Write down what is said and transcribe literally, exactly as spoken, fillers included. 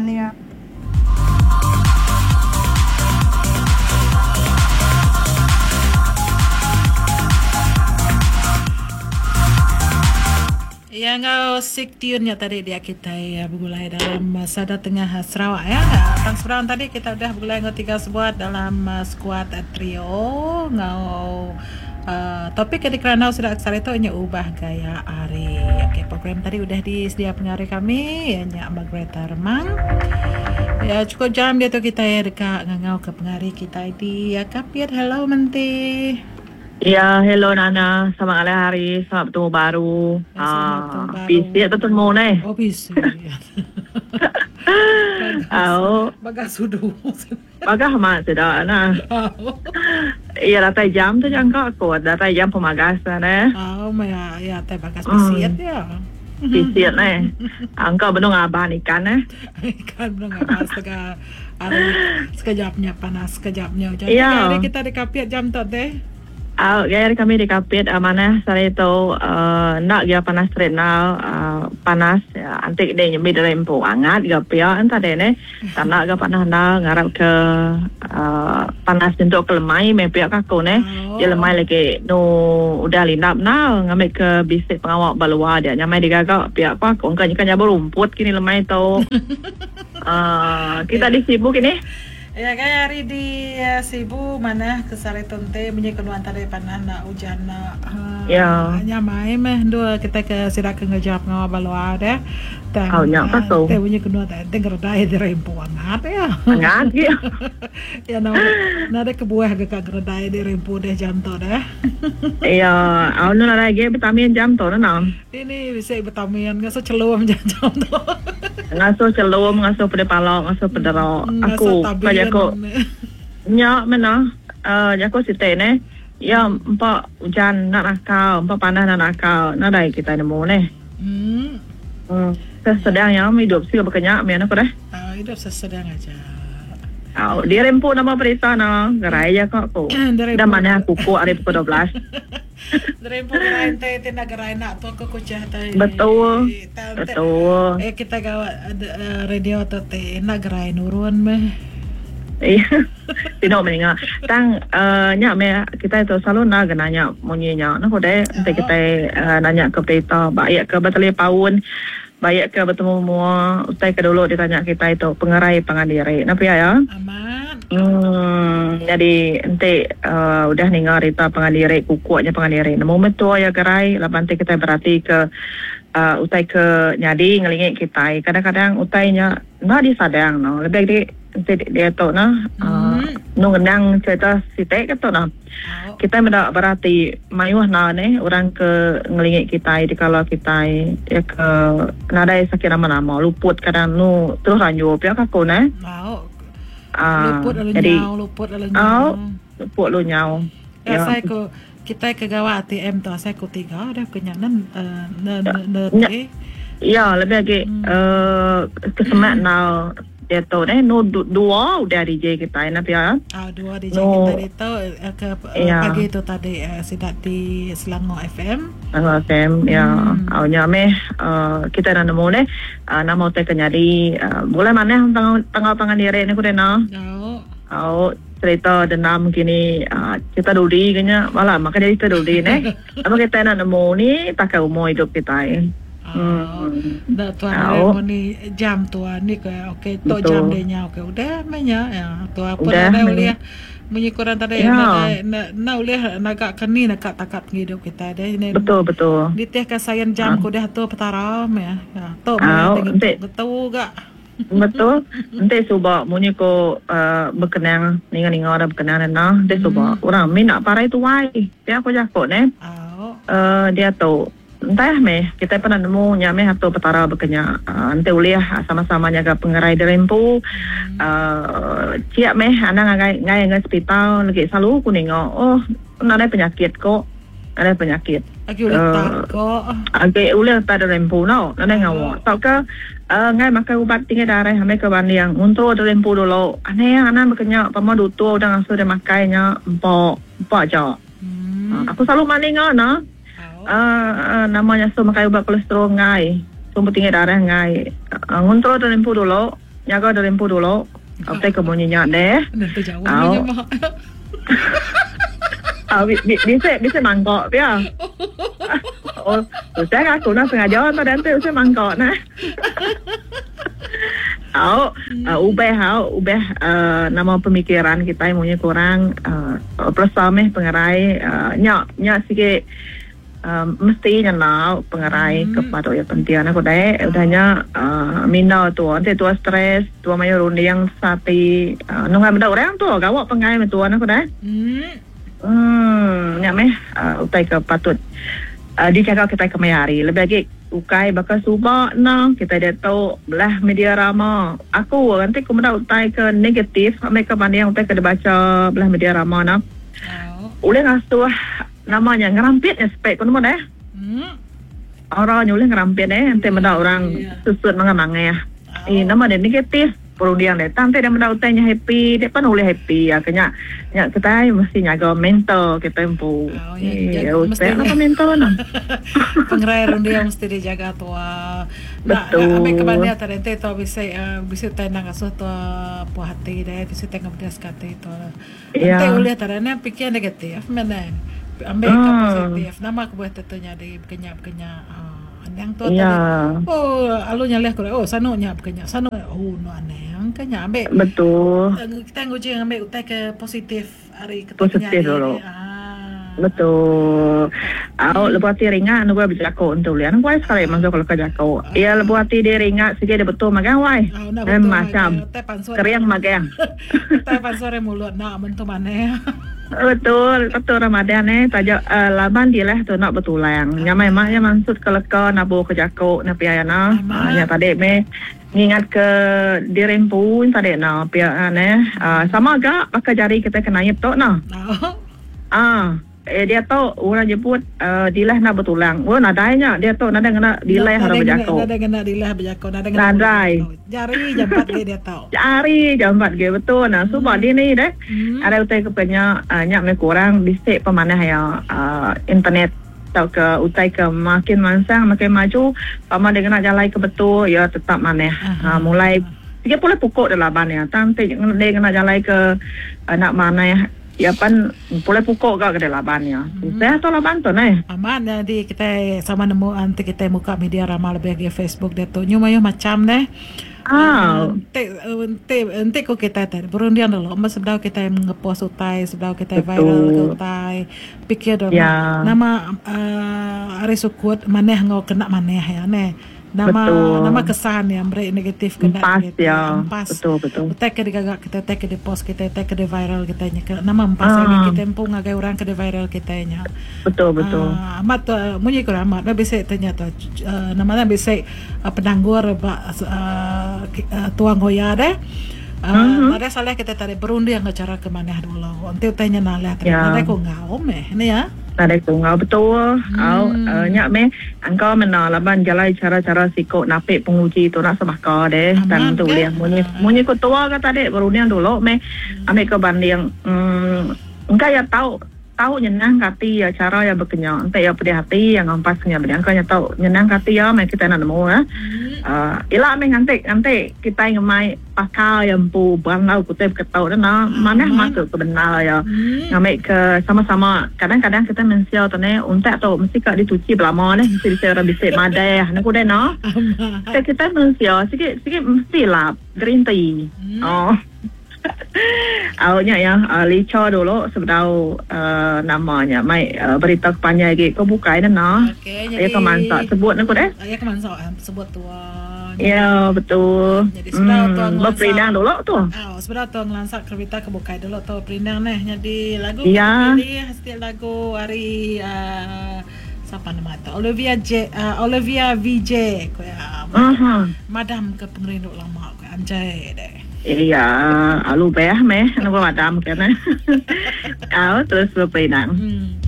Lia. Yang sektionnya tadi dia kita ya bergulai dalam Sada Tengah Sarawak ya. Tang seberang tadi kita udah bergulai ngau tiga sebuah dalam uh, skuad uh, trio ngau uh, topik yang dikerana sudah aksara itu hanya ubah gaya hari. Okey, program tadi udah disedia pengarah kami ya Nyak Margareta Remang. Ya cukup jam dia tu kita ya dekat ngau ke pengarah kita di ya Kapiat. Hello Menti. Ya, hello Nana. Selamat hari, selamat bertemu baru. Ah, busy atau temu ni? Oh, busy. Oh, bagas sudu. bagas mak sudah na. Iya, datang jam tu jangan kau. Datang jam pemagasan eh. Oh, maya ya, tapi bagas busy ya. Busy ni. Angkau benung abang ikan eh. Ikan benung abang sekejap. Sekejapnya panas, sekejapnya. Jadi ya. Hari kita dikapiat jam tu deh. Ah, gaya kami di kapit uh, mana saya itu uh, nak dia panas renal uh, panas uh, antik dia nyembi dari empu angat dia pia entah deh ne tak nak dia panas na ngarap ke uh, panas untuk kelemai me pia kaku ne oh. Dia lemai lagi no udah linap na ngambil ke bisik pengawak balua dia nyamai digagak pia apa kau kan kan nyabur rumput kini lemai tu uh, kita disibuk ini. Ya kaya hari di uh, Sibu mana kesari tonte menye kenuan tadi panah nak hujan nak uh, ya nyamai meh dua kita ke sidak ke ngejap ngawa balua ada tang oh nyak tu teh menye kenuan tadi dengar dai di rempu angat ya angat ya ya na nada kebuah ke gredai di rempu deh jam tu dah ya awak nak lagi vitamin jam tu na ini bisa vitamin ngaso celum jam tu ngaso celum ngaso pada palak ngaso pada ro aku kayak aku nyak mana uh, aku sitai ne ya empat hujan nak nakal empat panas nak nakal nak dai kita nemu ne hmm hmm sedang yang hidup sih berkenyak mana aku dah ah hidup sedang aja. Oh, dia rempu nama perisa na gerai ya kok ko dah mana aku ko hari pukul dua belas rempu gerai teh teh nak gerai nak tu aku kucah teh betul betul eh kita gawa radio tu teh nak gerai nurun meh. Iya, tidak mendengar. Tang uh, nyak me kita itu selalu nak nanya munyinya. Nak kodai nanti kita uh, nanya ke berita, baik ke batali paun, baik ke bertemu mua. Usai ke dulu ditanya kita itu pengerai pengandiri. Napa ya? Aman. Hmm, jadi nanti uh, udah dengar cerita pengandiri, kukunya pengandiri. Nemu metua ya gerai. Lepas nanti kita berarti ke uh, usai ke nyadi ngelingit kita. Kadang-kadang usainya nggak disadang, no. Lebih di dia tu nah hmm. uh, nang cerita sitek kata nah oh. Kita mendak berarti mayuh na ne orang ke ngelingit kita di kalau kita ya ke nadai sakit nama-nama luput kadang nu terus ranjau pia kaku ne mau uh, luput lalu jadi, nyau luput lalu nyau oh, luput lalu nyau ya, ya. Saya ke kita ke gawa A T M tu saya ku tiga dah kenyanan uh, ne ne ne ya lebih lagi hmm. uh, kesemak na dia tu eh no dua udah D J kita nak ya ah dua D J no. Kita itu ke ya. Pagi itu tadi uh, sidak di Selangor F M Selangor F M ya hmm. awalnya meh uh, kita nak nemu ne uh, nama teh kenyari uh, boleh mana tengah tengah pengandiri ni ku dena oh oh cerita denam gini uh, kita dudi kenya malah maka jadi kita dudi ne apa kita nak nemu ni tak kau mau hidup kita eh Oh, dah tuan oh. Ni jam tuan ni ke okey tu jam dia nya okey udah menya ya tu apa dah boleh menyikuran tadi ya. na na boleh nak kini nak takat hidup kita dah ini betul betul di teh kasayan jam ku dah tu petaram ya ya tu betul gak betul nanti cuba munyi ko uh, berkenang ningan-ningan ada berkenang nah dia cuba orang minat parai tu wai dia aku jakut ne oh. uh, dia tu entah meh kita pernah nemu nyame atau petara berkenya uh, nanti uliah sama-sama jaga pengerai di rempu uh, ciak meh anak ngai ngai ngai hospital lagi selalu ku nengok oh ada penyakit kok ada penyakit lagi uliah uh, tak kok lagi uliah tak ada rempu no ada ngawak tau ke uh, ngai makan ubat tinggi darah hamil ke bandiang untuk ada rempu dulu aneh anak berkenya pama dutua udah ngasuh dia makainya empok empok aja hmm. uh, aku selalu maningah no Uh, uh, namanya so makai ubat kolesterol ngai, sumber tinggi darah ngai. Uh, Ngontrol dan empu dulu. nyaga dari empu dulu. Utai ke mau nyenyak deh. Nanti jawab Au. ni mak. Ah, bi- bi- bisa bisa mangkok dia. Oh, saya aku nak sengaja tu dan tu saya mangkok nah. Au, uh, ubah hau, ubah uh, nama pemikiran kita yang punya kurang uh, bersama pengerai uh, nyak nyak sikit uh, mesti nak pengerai Hmm. kepada yang penting aku dah udahnya uh, mina tu nanti tu stres tu mayu rundi yang sapi uh, nungai benda orang tu gawak pengai metuan aku dah. Hmm. Hmm, nyak meh uh, utai ke patut uh, dijaga kita kemayari lebih lagi ukai bakal subak na kita dia tahu belah media rama aku nanti aku mendak utai ke negatif mereka banding yang utai ke dia baca belah media rama na Au. boleh ngasuh namanya ngerampit ya spek pun mana Hmm. orang boleh ngerampit eh nanti mendak orang Iya. susut mangamang ya Au. eh nama dia negatif perlu dia datang dia mendak utainya happy dia pun boleh happy ya kenya ya kita mesti nyaga mental kita empu Oh, ya, eh ya, usah mesti- apa mental na Pengerai rundi yang mesti dijaga tua. Betul. Nah, ambil kebanyakan tadi tu bisa uh, bisa tenang asuh tu puas hati deh, bisa tengok dia sekali tu. Ya. Nanti ulihat tadi pikir negatif, mana? Ambil ke Hmm. positif. Nama aku buat tentunya di kenyak kenyak. Yang tu Ya. tadi. Oh, alunya leh kurang. Oh, sanunya kenyak. Sanu. Oh, no aneh. Kenyak ambil. Betul. Uh, kita nguji ambil utai ke positif hari Positif dulu. Ah. Betul. Au lepas hati ringat nu gua berjako untuk lian. Gua sekali masuk kalau ke jako. Ya lepas hati dia ringat sikit dia betul magang wai. Oh, nak Eh, betul macam magang. Teh pansor. keriang magang. Teh pansor mulut nak mentu mana? Betul, betul Ramadan eh tajak uh, laban dia lah tu nak betulang. Nya memang nya maksud ke leka nabu ke jako na piana. Amat. Nya tadi me ngingat ke dirempun tadi na piana uh, sama agak pakai jari kita kena yep tok na. Oh. Ah, eh dia tahu orang jemput uh, dilah nak betulang. Oh nadainya dia tahu nada kena dilah harus berjako. Nada kena dilah berjako. Nada kena. Nadai. Jari jempat dia dia tahu. Cari jambat ge betul nah. Sebab dia ni deh Hmm. ada utai kepenya uh, nyak me kurang bisik pemanah ya uh, internet tau ke utai ke makin mansang makin maju pama dia kena jalan ke betul ya tetap maneh. Aha. Uh, mulai tiga puluh pukul dalam ban ya. Tanti dia kena jalan ke uh, nak mana ya. Ya pan boleh pukul kau ke dalam ban ya. Saya tu laban tu nih. Aman jadi kita sama nemu nanti kita muka media ramah lebih lagi Facebook dia tu. Nyuma yo macam deh. Ah, Ente ente ente ko kita tadi berundian dulu. Mas sebelum kita ngepost utai, sebelum kita Betul. viral ke utai, pikir dulu. Ya. Nama uh, hari sukut maneh ngau kena maneh ya ne. Nama Betul. nama kesan yang break negatif kena Empas negatif. ya. Empas. Betul betul. Tag ke digagak kita, tag ke di post kita, tag ke di viral kita nya. Nama empas Ah. lagi kita empu ngagai orang ke di viral kita nya. Betul betul. Ah, amat uh, munyi ko amat na bisa tanya tu uh, nama na bisa uh, penanggur ba uh, ki- uh, tuang hoya deh. Uh, Mhm. Ada salah kita tadi berundi yang cara ke mana dulu. Nanti tanya nalah tadi. Ya. Ada ko ngau meh ni ya. Tadi tu ngau betul. Hmm. Au uh, nyak me engkau mena laban jalan cara-cara siko napik penguji tu nak sebaka deh. Aman Dan tu ke? dia munyi Ah. munyi ko tua ka tadi berunian dulu me ambil ke banding hmm engkau ya tahu tahu nyenang kati ya cara ya berkenya. Entah ya pedih hati yang ngampasnya bedang engkau ya tahu nyenang kati ya me kita nak nemu ya. Uh, ila me ngantik nanti kita ngemai pakal yang pu banau kutip ketau dan na mana Aman. masuk ke benar ya. Hmm. Ngambil ke sama-sama. Kadang-kadang kita mensial tu ni untuk tu mesti kat dicuci belama ni mesti bisa orang bisik madai. Nak kuda no. Amat. Kita kita mensial sikit sikit mestilah green tea. Hmm. Oh. Awalnya ya uh, lico dulu sebelum uh, namanya mai uh, berita kepanjang lagi kau buka ini no. Okey, Ya kau mansak sebut nak kuda. Ayah ke mansa sebut tuan. Ya betul. Jadi sudah tuan Hmm, berperinang dulu tu. Oh, sebenarnya tuan ngelansak kereta kebukai dulu tu perindang nih. Jadi lagu Ya. pilih setiap lagu hari uh, siapa nama tu? Olivia J, uh, Olivia V J. Ko ya. Aha. Madam ke pengrindu lama ko anjay deh. Iya, alu beh meh, nak buat madam kan. Aw terus berperinang. Hmm.